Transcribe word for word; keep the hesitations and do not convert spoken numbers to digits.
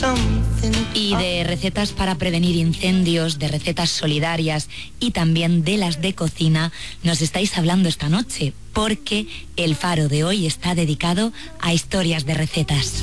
Y de recetas para prevenir incendios, de recetas solidarias y también de las de cocina nos estáis hablando esta noche, porque el Faro de hoy está dedicado a historias de recetas.